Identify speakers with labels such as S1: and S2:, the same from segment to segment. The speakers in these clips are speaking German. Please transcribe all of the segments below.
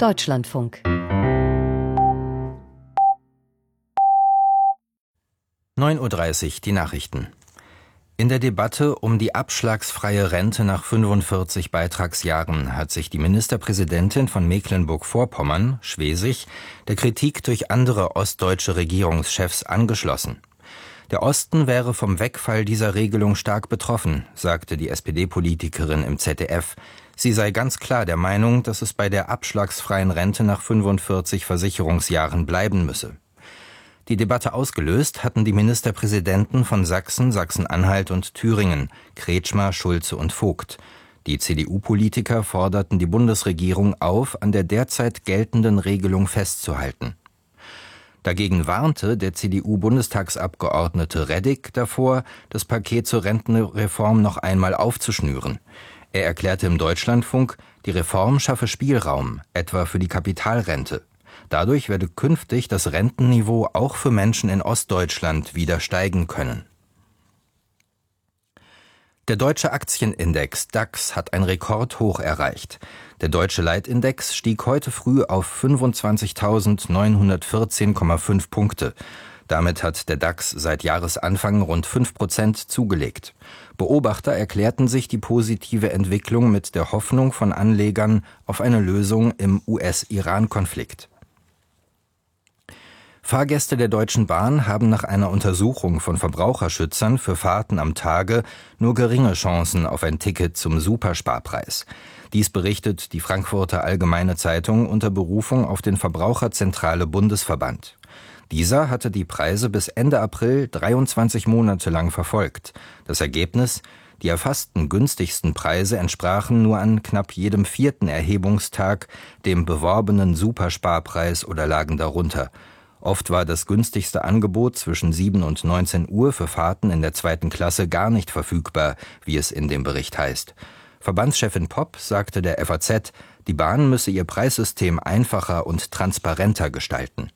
S1: Deutschlandfunk.
S2: 9:30 Uhr, die Nachrichten. In der Debatte um die abschlagsfreie Rente nach 45 Beitragsjahren hat sich die Ministerpräsidentin von Mecklenburg-Vorpommern, Schwesig, der Kritik durch andere ostdeutsche Regierungschefs angeschlossen. Der Osten wäre vom Wegfall dieser Regelung stark betroffen, sagte die SPD-Politikerin im ZDF. Sie sei ganz klar der Meinung, dass es bei der abschlagsfreien Rente nach 45 Versicherungsjahren bleiben müsse. Die Debatte ausgelöst hatten die Ministerpräsidenten von Sachsen, Sachsen-Anhalt und Thüringen, Kretschmer, Schulze und Vogt. Die CDU-Politiker forderten die Bundesregierung auf, an der derzeit geltenden Regelung festzuhalten. Dagegen warnte der CDU-Bundestagsabgeordnete Reddick davor, das Paket zur Rentenreform noch einmal aufzuschnüren. Er erklärte im Deutschlandfunk, die Reform schaffe Spielraum, etwa für die Kapitalrente. Dadurch werde künftig das Rentenniveau auch für Menschen in Ostdeutschland wieder steigen können. Der deutsche Aktienindex DAX hat ein Rekordhoch erreicht. Der deutsche Leitindex stieg heute früh auf 25.914,5 Punkte. Damit hat der DAX seit Jahresanfang rund 5% zugelegt. Beobachter erklärten sich die positive Entwicklung mit der Hoffnung von Anlegern auf eine Lösung im US-Iran-Konflikt. Fahrgäste der Deutschen Bahn haben nach einer Untersuchung von Verbraucherschützern für Fahrten am Tage nur geringe Chancen auf ein Ticket zum Supersparpreis. Dies berichtet die Frankfurter Allgemeine Zeitung unter Berufung auf den Verbraucherzentrale Bundesverband. Dieser hatte die Preise bis Ende April 23 Monate lang verfolgt. Das Ergebnis: Die erfassten günstigsten Preise entsprachen nur an knapp jedem 4. Erhebungstag dem beworbenen Supersparpreis oder lagen darunter. Oft war das günstigste Angebot zwischen 7 und 19 Uhr für Fahrten in der 2. Klasse gar nicht verfügbar, wie es in dem Bericht heißt. Verbandschefin Popp sagte der FAZ, die Bahn müsse ihr Preissystem einfacher und transparenter gestalten.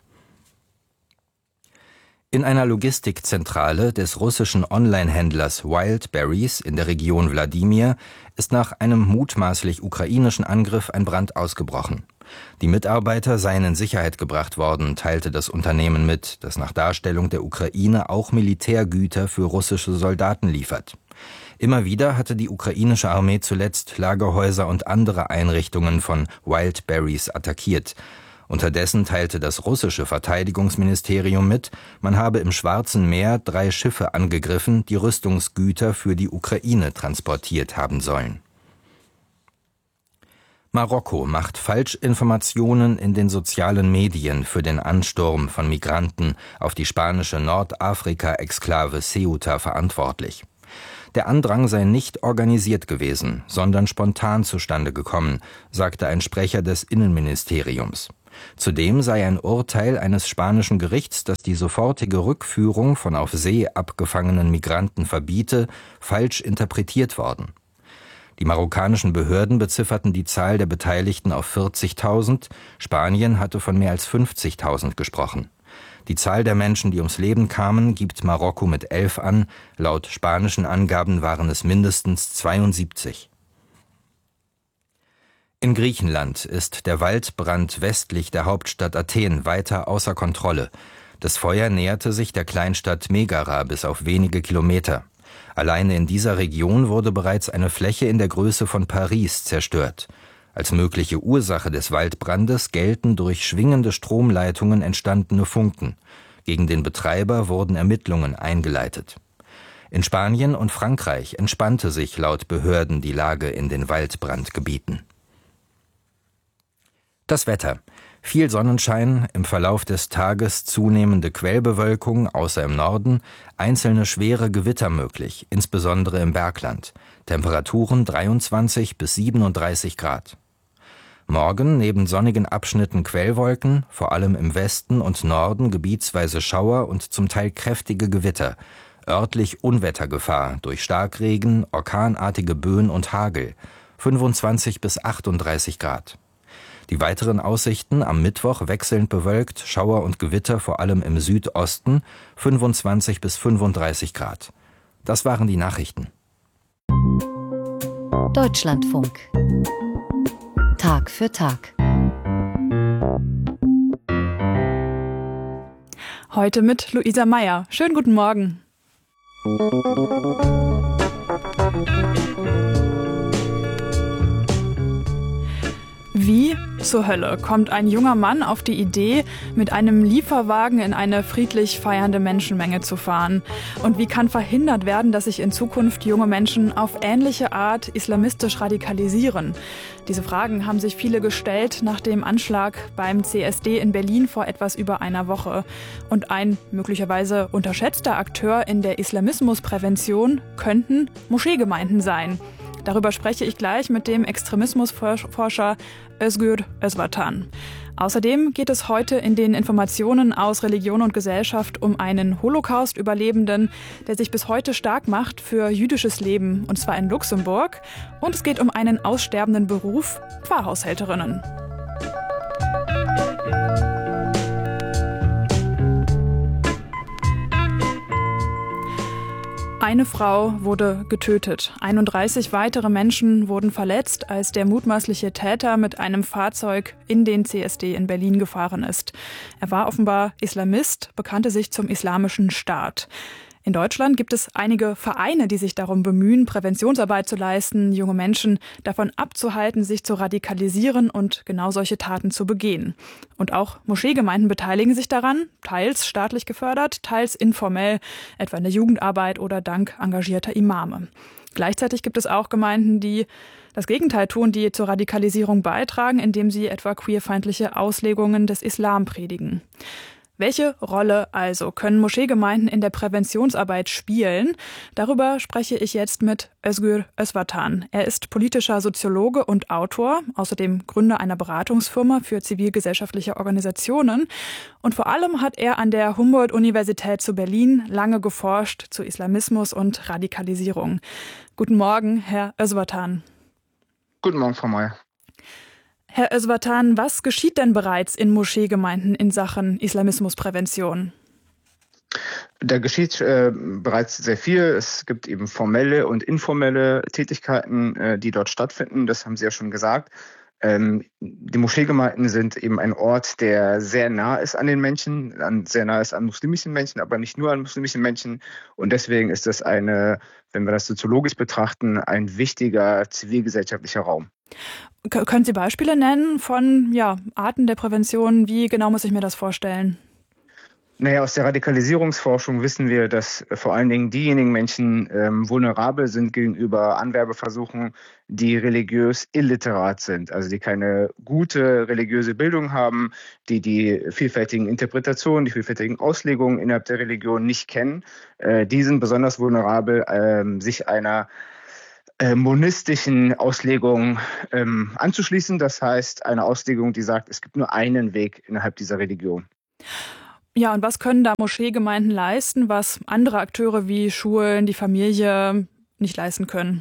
S2: In einer Logistikzentrale des russischen Online-Händlers Wildberries in der Region Wladimir ist nach einem mutmaßlich ukrainischen Angriff ein Brand ausgebrochen. Die Mitarbeiter seien in Sicherheit gebracht worden, teilte das Unternehmen mit, das nach Darstellung der Ukraine auch Militärgüter für russische Soldaten liefert. Immer wieder hatte die ukrainische Armee zuletzt Lagerhäuser und andere Einrichtungen von Wildberries attackiert. Unterdessen teilte das russische Verteidigungsministerium mit, man habe im Schwarzen Meer 3 Schiffe angegriffen, die Rüstungsgüter für die Ukraine transportiert haben sollen. Marokko macht Falschinformationen in den sozialen Medien für den Ansturm von Migranten auf die spanische Nordafrika-Exklave Ceuta verantwortlich. Der Andrang sei nicht organisiert gewesen, sondern spontan zustande gekommen, sagte ein Sprecher des Innenministeriums. Zudem sei ein Urteil eines spanischen Gerichts, das die sofortige Rückführung von auf See abgefangenen Migranten verbiete, falsch interpretiert worden. Die marokkanischen Behörden bezifferten die Zahl der Beteiligten auf 40.000, Spanien hatte von mehr als 50.000 gesprochen. Die Zahl der Menschen, die ums Leben kamen, gibt Marokko mit 11 an, laut spanischen Angaben waren es mindestens 72. In Griechenland ist der Waldbrand westlich der Hauptstadt Athen weiter außer Kontrolle. Das Feuer näherte sich der Kleinstadt Megara bis auf wenige Kilometer. Alleine in dieser Region wurde bereits eine Fläche in der Größe von Paris zerstört. Als mögliche Ursache des Waldbrandes gelten durch schwingende Stromleitungen entstandene Funken. Gegen den Betreiber wurden Ermittlungen eingeleitet. In Spanien und Frankreich entspannte sich laut Behörden die Lage in den Waldbrandgebieten. Das Wetter. Viel Sonnenschein, im Verlauf des Tages zunehmende Quellbewölkung, außer im Norden, einzelne schwere Gewitter möglich, insbesondere im Bergland. Temperaturen 23 bis 37 Grad. Morgen neben sonnigen Abschnitten Quellwolken, vor allem im Westen und Norden gebietsweise Schauer und zum Teil kräftige Gewitter. Örtlich Unwettergefahr durch Starkregen, orkanartige Böen und Hagel. 25 bis 38 Grad. Die weiteren Aussichten: am Mittwoch wechselnd bewölkt, Schauer und Gewitter vor allem im Südosten, 25 bis 35 Grad. Das waren die Nachrichten.
S1: Deutschlandfunk. Tag für Tag. Heute mit Luisa Meyer. Schönen guten Morgen. Wie zur Hölle kommt ein junger Mann auf die Idee, mit einem Lieferwagen in eine friedlich feiernde Menschenmenge zu fahren? Und wie kann verhindert werden, dass sich in Zukunft junge Menschen auf ähnliche Art islamistisch radikalisieren? Diese Fragen haben sich viele gestellt nach dem Anschlag beim CSD in Berlin vor etwas über einer Woche. Und ein möglicherweise unterschätzter Akteur in der Islamismusprävention könnten Moscheegemeinden sein. Darüber spreche ich gleich mit dem Extremismusforscher Özgür Özvatan. Außerdem geht es heute in den Informationen aus Religion und Gesellschaft um einen Holocaust-Überlebenden, der sich bis heute stark macht für jüdisches Leben, und zwar in Luxemburg. Und es geht um einen aussterbenden Beruf, Pfarrhaushälterinnen. Eine Frau wurde getötet. 31 weitere Menschen wurden verletzt, als der mutmaßliche Täter mit einem Fahrzeug in den CSD in Berlin gefahren ist. Er war offenbar Islamist, bekannte sich zum Islamischen Staat. In Deutschland gibt es einige Vereine, die sich darum bemühen, Präventionsarbeit zu leisten, junge Menschen davon abzuhalten, sich zu radikalisieren und genau solche Taten zu begehen. Und auch Moscheegemeinden beteiligen sich daran, teils staatlich gefördert, teils informell, etwa in der Jugendarbeit oder dank engagierter Imame. Gleichzeitig gibt es auch Gemeinden, die das Gegenteil tun, die zur Radikalisierung beitragen, indem sie etwa queerfeindliche Auslegungen des Islam predigen. Welche Rolle also können Moscheegemeinden in der Präventionsarbeit spielen? Darüber spreche ich jetzt mit Özgür Özvatan. Er ist politischer Soziologe und Autor, außerdem Gründer einer Beratungsfirma für zivilgesellschaftliche Organisationen. Und vor allem hat er an der Humboldt-Universität zu Berlin lange geforscht zu Islamismus und Radikalisierung. Guten Morgen, Herr Özvatan.
S3: Guten Morgen, Frau Meyer.
S1: Herr Özvatan, was geschieht denn bereits in Moscheegemeinden in Sachen Islamismusprävention?
S3: Da geschieht bereits sehr viel. Es gibt eben formelle und informelle Tätigkeiten, die dort stattfinden. Das haben Sie ja schon gesagt. Die Moscheegemeinden sind eben ein Ort, der sehr nah ist an den Menschen, sehr nah ist an muslimischen Menschen, aber nicht nur an muslimischen Menschen. Und deswegen ist das wenn wir das soziologisch betrachten, ein wichtiger zivilgesellschaftlicher Raum.
S1: Können Sie Beispiele nennen von Arten der Prävention? Wie genau muss ich mir das vorstellen?
S3: Naja, aus der Radikalisierungsforschung wissen wir, dass vor allen Dingen diejenigen Menschen vulnerabel sind gegenüber Anwerbeversuchen, die religiös illiterat sind, also die keine gute religiöse Bildung haben, die vielfältigen Interpretationen, die vielfältigen Auslegungen innerhalb der Religion nicht kennen. Die sind besonders vulnerabel, sich einer monistischen Auslegung anzuschließen. Das heißt, eine Auslegung, die sagt, es gibt nur einen Weg innerhalb dieser Religion.
S1: Ja, und was können da Moscheegemeinden leisten, was andere Akteure wie Schulen, die Familie nicht leisten können?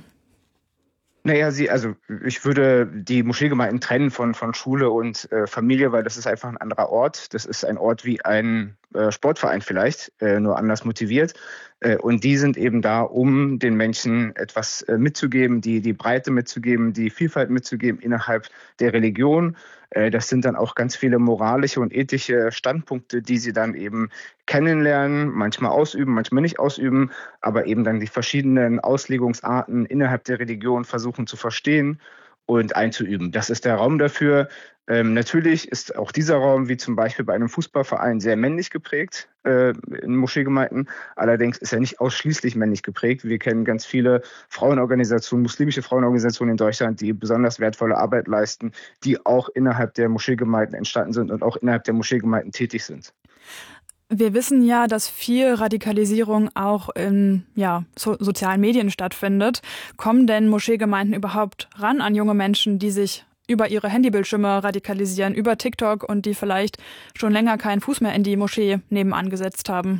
S3: Naja, ich würde die Moscheegemeinden trennen von Schule und Familie, weil das ist einfach ein anderer Ort. Das ist ein Ort wie ein Sportverein vielleicht, nur anders motiviert. Und die sind eben da, um den Menschen etwas mitzugeben, die Breite mitzugeben, die Vielfalt mitzugeben innerhalb der Religion. Das sind dann auch ganz viele moralische und ethische Standpunkte, die sie dann eben kennenlernen, manchmal ausüben, manchmal nicht ausüben, aber eben dann die verschiedenen Auslegungsarten innerhalb der Religion versuchen zu verstehen und einzuüben. Das ist der Raum dafür. Natürlich ist auch dieser Raum, wie zum Beispiel bei einem Fußballverein, sehr männlich geprägt in Moscheegemeinden. Allerdings ist er nicht ausschließlich männlich geprägt. Wir kennen ganz viele Frauenorganisationen, muslimische Frauenorganisationen in Deutschland, die besonders wertvolle Arbeit leisten, die auch innerhalb der Moscheegemeinden entstanden sind und auch innerhalb der Moscheegemeinden tätig sind.
S1: Wir wissen ja, dass viel Radikalisierung auch in sozialen Medien stattfindet. Kommen denn Moscheegemeinden überhaupt ran an junge Menschen, die sich über ihre Handybildschirme radikalisieren, über TikTok und die vielleicht schon länger keinen Fuß mehr in die Moschee nebenan gesetzt haben?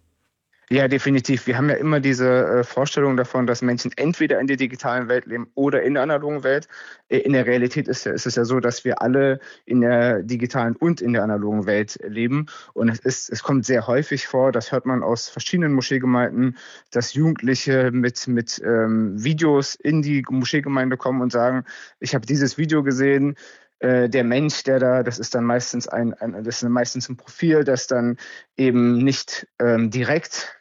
S3: Ja, definitiv. Wir haben ja immer diese Vorstellung davon, dass Menschen entweder in der digitalen Welt leben oder in der analogen Welt. In der Realität ist es ja so, dass wir alle in der digitalen und in der analogen Welt leben. Und es kommt sehr häufig vor, das hört man aus verschiedenen Moscheegemeinden, dass Jugendliche mit Videos in die Moscheegemeinde kommen und sagen, ich habe dieses Video gesehen, der Mensch, der da, das ist dann meistens das ist meistens ein Profil, das dann eben nicht direkt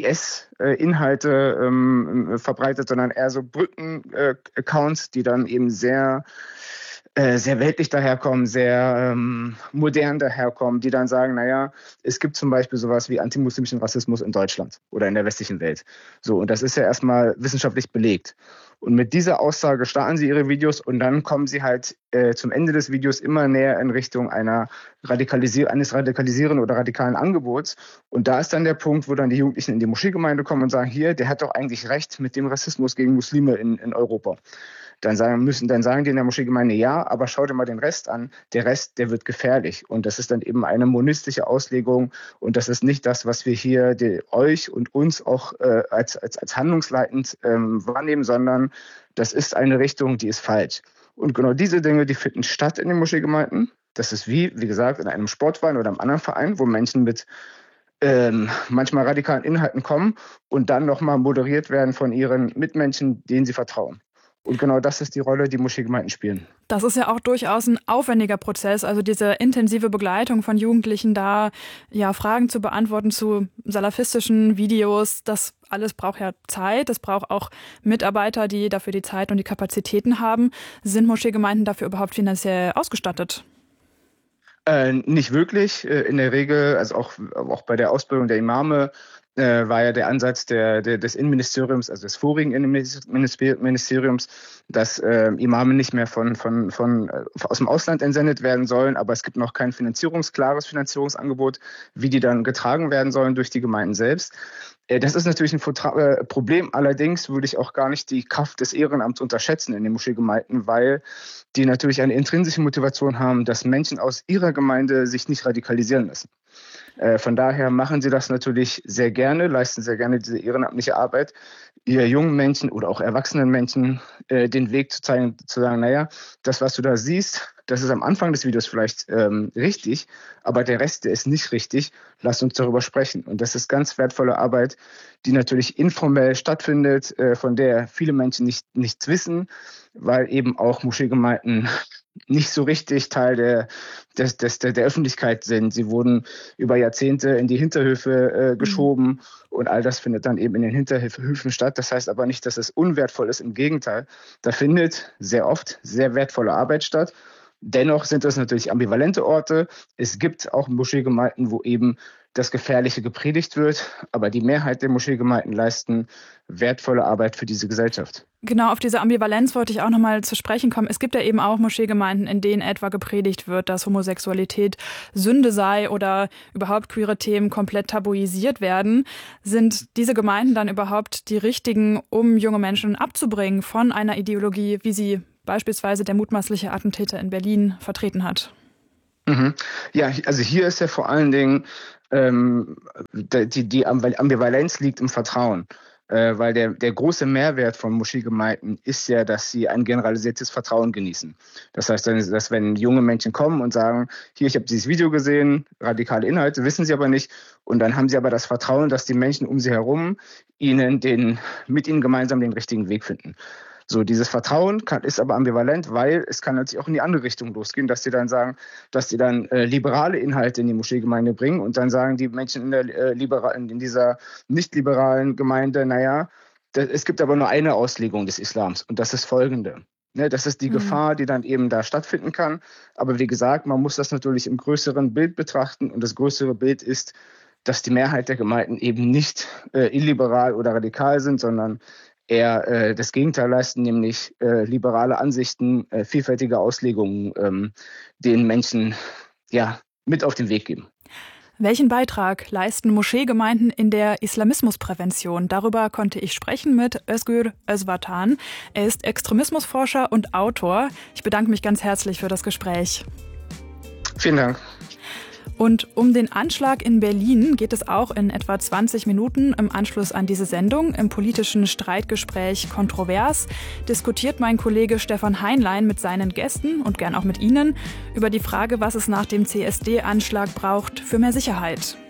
S3: IS-Inhalte verbreitet, sondern eher so Brücken-Accounts, die dann eben sehr weltlich daherkommen, sehr modern daherkommen, die dann sagen, naja, es gibt zum Beispiel sowas wie antimuslimischen Rassismus in Deutschland oder in der westlichen Welt. So, und das ist ja erstmal wissenschaftlich belegt. Und mit dieser Aussage starten sie ihre Videos und dann kommen sie halt zum Ende des Videos immer näher in Richtung eines radikalisierenden oder radikalen Angebots. Und da ist dann der Punkt, wo dann die Jugendlichen in die Moscheegemeinde kommen und sagen, hier, der hat doch eigentlich recht mit dem Rassismus gegen Muslime in Europa. Dann sagen die in der Moscheegemeinde, ja, aber schau dir mal den Rest an. Der Rest, der wird gefährlich. Und das ist dann eben eine monistische Auslegung. Und das ist nicht das, was wir hier euch und uns auch als handlungsleitend wahrnehmen, sondern das ist eine Richtung, die ist falsch. Und genau diese Dinge, die finden statt in den Moscheegemeinden. Das ist wie gesagt, in einem Sportverein oder einem anderen Verein, wo Menschen mit manchmal radikalen Inhalten kommen und dann nochmal moderiert werden von ihren Mitmenschen, denen sie vertrauen. Und genau das ist die Rolle, die Moscheegemeinden spielen.
S1: Das ist ja auch durchaus ein aufwendiger Prozess, also diese intensive Begleitung von Jugendlichen da, ja, Fragen zu beantworten zu salafistischen Videos. Das alles braucht ja Zeit, es braucht auch Mitarbeiter, die dafür die Zeit und die Kapazitäten haben. Sind Moscheegemeinden dafür überhaupt finanziell ausgestattet?
S3: Nicht wirklich. In der Regel, also auch bei der Ausbildung der Imame, war ja der Ansatz des Innenministeriums, also des vorigen Innenministeriums, dass Imame nicht mehr aus dem Ausland entsendet werden sollen, aber es gibt noch kein klares Finanzierungsangebot, wie die dann getragen werden sollen durch die Gemeinden selbst. Das ist natürlich ein Problem, allerdings würde ich auch gar nicht die Kraft des Ehrenamts unterschätzen in den Moscheegemeinden, weil die natürlich eine intrinsische Motivation haben, dass Menschen aus ihrer Gemeinde sich nicht radikalisieren lassen. Von daher machen sie das natürlich sehr gerne, leisten sehr gerne diese ehrenamtliche Arbeit, ihr jungen Menschen oder auch erwachsenen Menschen den Weg zu zeigen, zu sagen, naja, das, was du da siehst, das ist am Anfang des Videos vielleicht richtig, aber der Rest, der ist nicht richtig. Lass uns darüber sprechen. Und das ist ganz wertvolle Arbeit, die natürlich informell stattfindet, von der viele Menschen nichts wissen, weil eben auch Moscheegemeinden nicht so richtig Teil der Öffentlichkeit sind. Sie wurden über Jahrzehnte in die Hinterhöfe geschoben und all das findet dann eben in den Hinterhöfen statt. Das heißt aber nicht, dass es unwertvoll ist. Im Gegenteil, da findet sehr oft sehr wertvolle Arbeit statt. Dennoch sind das natürlich ambivalente Orte. Es gibt auch Moscheegemeinden, wo eben das Gefährliche gepredigt wird, aber die Mehrheit der Moscheegemeinden leisten wertvolle Arbeit für diese Gesellschaft.
S1: Genau, auf diese Ambivalenz wollte ich auch nochmal zu sprechen kommen. Es gibt ja eben auch Moscheegemeinden, in denen etwa gepredigt wird, dass Homosexualität Sünde sei oder überhaupt queere Themen komplett tabuisiert werden. Sind diese Gemeinden dann überhaupt die richtigen, um junge Menschen abzubringen von einer Ideologie, wie sie beispielsweise der mutmaßliche Attentäter in Berlin vertreten hat?
S3: Ja, also hier ist ja vor allen Dingen die Ambivalenz liegt im Vertrauen. Weil der große Mehrwert von Moscheegemeinden ist ja, dass sie ein generalisiertes Vertrauen genießen. Das heißt, dass wenn junge Menschen kommen und sagen, hier, ich habe dieses Video gesehen, radikale Inhalte, wissen sie aber nicht. Und dann haben sie aber das Vertrauen, dass die Menschen um sie herum mit ihnen gemeinsam den richtigen Weg finden. So, dieses Vertrauen ist aber ambivalent, weil es kann natürlich auch in die andere Richtung losgehen, dass sie dann sagen, dass sie dann liberale Inhalte in die Moscheegemeinde bringen und dann sagen die Menschen in dieser nicht-liberalen Gemeinde, naja, es gibt aber nur eine Auslegung des Islams und das ist folgende. Ne, das ist die Gefahr, die dann eben da stattfinden kann. Aber wie gesagt, man muss das natürlich im größeren Bild betrachten und das größere Bild ist, dass die Mehrheit der Gemeinden eben nicht illiberal oder radikal sind, sondern eher das Gegenteil leisten, nämlich liberale Ansichten, vielfältige Auslegungen den Menschen mit auf den Weg geben.
S1: Welchen Beitrag leisten Moscheegemeinden in der Islamismusprävention? Darüber konnte ich sprechen mit Özgür Özvatan. Er ist Extremismusforscher und Autor. Ich bedanke mich ganz herzlich für das Gespräch.
S3: Vielen Dank.
S1: Und um den Anschlag in Berlin geht es auch in etwa 20 Minuten im Anschluss an diese Sendung. Im politischen Streitgespräch Kontrovers diskutiert mein Kollege Stefan Heinlein mit seinen Gästen und gern auch mit Ihnen über die Frage, was es nach dem CSD-Anschlag braucht für mehr Sicherheit.